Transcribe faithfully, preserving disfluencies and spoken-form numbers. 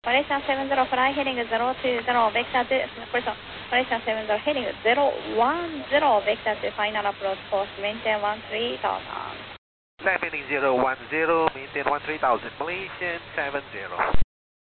Malaysia seven zero fly heading zero two zero, vector to, first of Malaysia seven zero heading zero one zero, vector to final approach course, maintain one three thousand. Landing zero one zero, maintain one three thousand, Malaysian seven zero.